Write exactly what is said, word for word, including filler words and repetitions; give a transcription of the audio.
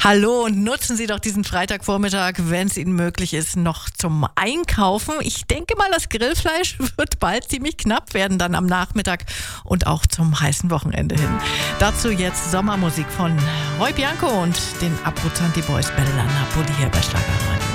Hallo und nutzen Sie doch diesen Freitagvormittag, wenn es Ihnen möglich ist, noch zum Einkaufen. Ich denke mal, das Grillfleisch wird bald ziemlich knapp werden, dann am Nachmittag und auch zum heißen Wochenende hin. Dazu jetzt Sommermusik von Roy Bianco und den Abruzzanti Boys, Bella Napoli hier bei Schlagerradio.